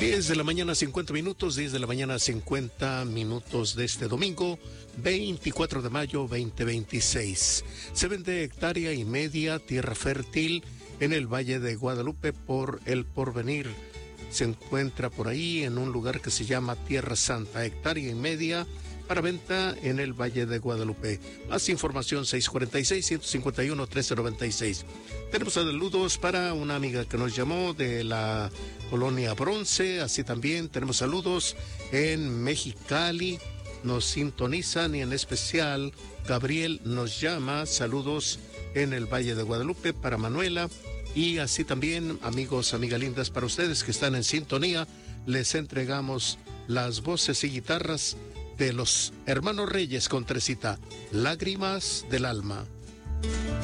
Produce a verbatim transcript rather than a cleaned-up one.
diez de la mañana, cincuenta minutos, diez de la mañana, cincuenta minutos de este domingo, veinticuatro de mayo veinte veintiséis. Se vende hectárea y media tierra fértil en el Valle de Guadalupe por El Porvenir. Se encuentra por ahí en un lugar que se llama Tierra Santa, hectárea y media para venta en el Valle de Guadalupe. Más información seis cuatro seis, uno cinco uno, uno tres nueve seis. Tenemos saludos para una amiga que nos llamó de la colonia Bronce, así también tenemos saludos en Mexicali, nos sintonizan y en especial Gabriel nos llama, saludos en el Valle de Guadalupe para Manuela y así también amigos, amigas lindas, para ustedes que están en sintonía, les entregamos las voces y guitarras de los hermanos Reyes con Teresita, Lágrimas del Alma.